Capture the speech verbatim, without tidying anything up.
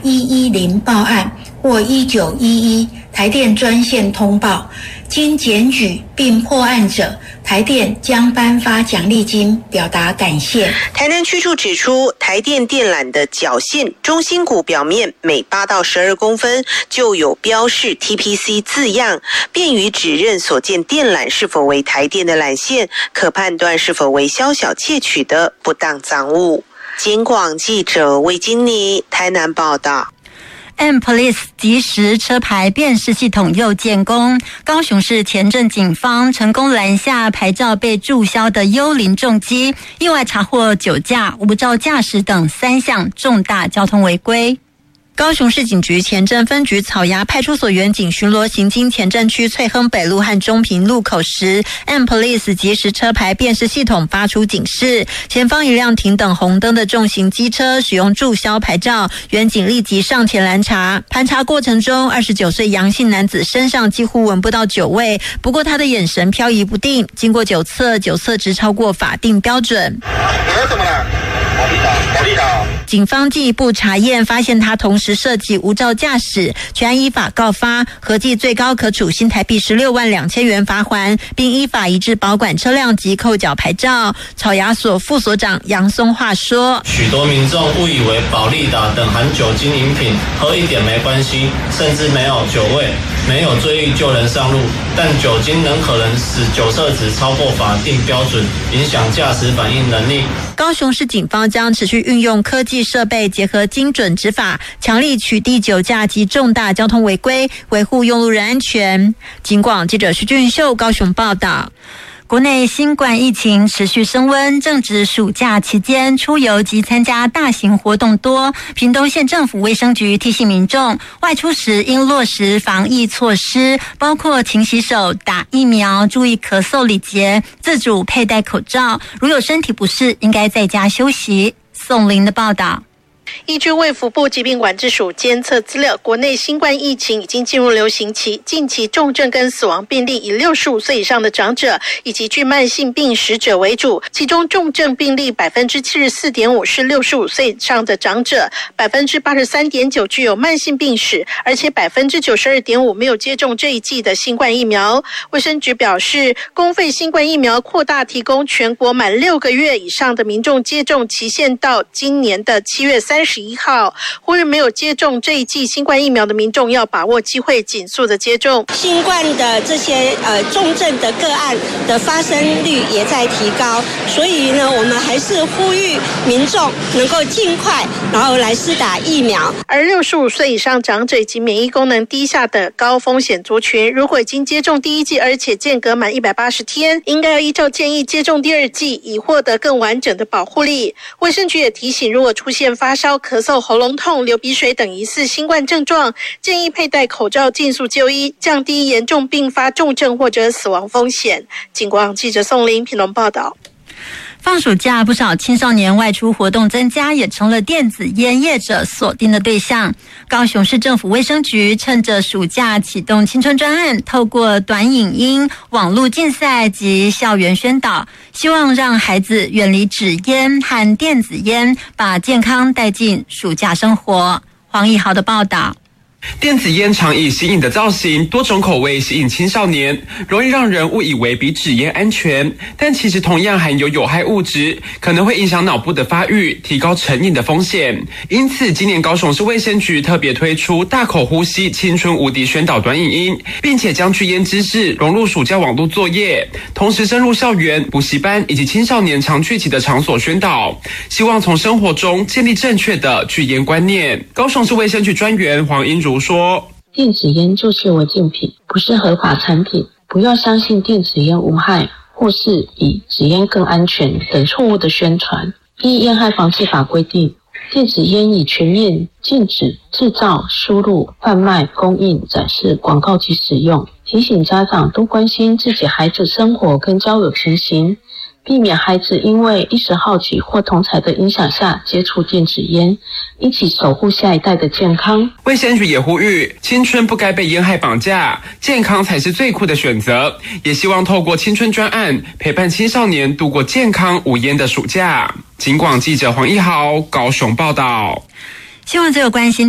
一一零报案或一九一一台电专线通报，经检举并破案者，台电将颁发奖励金表达感谢。 台南区处指出，台电电缆的绞线中心骨表面每八到十二公分就有标示 T P C 字样，便于指认所见电缆是否为台电的缆线，可判断是否为宵小窃取的不当赃物。警广记者魏金妮台南报道。 M Police 即时车牌辨识系统又建功，高雄市前镇警方成功拦下牌照被注销的幽灵重机，意外查获酒驾、无照驾驶等三项重大交通违规。高雄市警局前镇分局草衙派出所员警巡逻行经前镇区翠亨北路和中平路口时， M Police 即时车牌辨识系统发出警示，前方一辆停等红灯的重型机车使用注销牌照，员警立即上前拦查。盘查过程中，二十九岁杨姓男子身上几乎闻不到酒味，不过他的眼神飘移不定，经过酒测，酒测值超过法定标准。警方进一步查验，发现他同时涉及无照驾驶，全依法告发，合计最高可处新台币十六万两千元罚锾，并依法移至保管车辆及扣缴牌照。草衙所副所长杨松化说： 许多民众误以为保利达等含酒精饮品喝一点没关系，甚至没有酒味，没有醉意就能上路，但酒精仍可能使酒测值超过法定标准，影响驾驶反应能力。 高雄市警方将持续运用科技设备，结合精准执法，强力取缔酒驾及重大交通违规，维护用路人安全。警广记者徐俊秀高雄报道。国内新冠疫情持续升温，正值暑假期间，出游及参加大型活动多。屏东县政府卫生局提醒民众，外出时应落实防疫措施，包括勤洗手、打疫苗、注意咳嗽礼节、自主佩戴口罩。如有身体不适，应该在家休息。宋林的报道。 依据卫福部疾病管制署监测资料，国内新冠疫情已经进入流行期，近期重症跟死亡病例以六十五岁以上的长者以及具慢性病史者为主，其中重症病例 百分之七十四点五 是六十五岁以上的长者， 百分之八十三点九 具有慢性病史，而且 百分之九十二点五 没有接种这一剂的新冠疫苗。卫生局表示，公费新冠疫苗扩大提供全国满六个月以上的民众接种期限到今年的七月三十一号，呼吁没有接种这一剂新冠疫苗的民众要把握机会，尽速的接种。 新冠的这些呃重症的个案的发生率也在提高，所以呢，我们还是呼吁民众能够尽快然后来施打疫苗。 而六十五岁以上长者以及免疫功能低下的高风险族群，如果已经接种第一剂，而且间隔满一百八十天，应该要依照建议接种第二剂，以获得更完整的保护力。卫生局也提醒，如果出现发烧、咳嗽、喉咙痛、流鼻水等疑似新冠症状，建议佩戴口罩，尽速就医，降低严重并发重症或者死亡风险。警广记者宋林屏东报道。 放暑假，不少青少年外出活动增加，也成了电子烟业者锁定的对象。高雄市政府卫生局趁着暑假启动青春专案，透过短影音、网络竞赛及校园宣导，希望让孩子远离纸烟和电子烟，把健康带进暑假生活。黄义豪的报道。 电子烟常以新颖的造型、多种口味吸引青少年，容易让人误以为比纸烟安全，但其实同样含有有害物质，可能会影响脑部的发育，提高成瘾的风险。因此，今年高雄市卫生局特别推出大口呼吸青春无敌宣导短影音，并且将拒烟知识融入暑假网络作业，同时深入校园、补习班以及青少年常聚集的场所宣导，希望从生活中建立正确的拒烟观念。高雄市卫生局专员黄英如说， 电子烟就是违禁品，不是合法产品，不要相信电子烟无害或是比纸烟更安全等错误的宣传。依烟害防治法规定，电子烟已全面禁止制造、输入、贩卖、供应、展示、广告及使用。提醒家长多关心自己孩子生活跟交友情形，避免孩子因为一时好奇或同侪的影响下接触电子烟，一起守护下一代的健康。 卫生局也呼吁，青春不该被烟害绑架，健康才是最酷的选择。也希望透过青春专案，陪伴青少年度过健康无烟的暑假。警广记者黄一豪高雄报道。 希望最有关心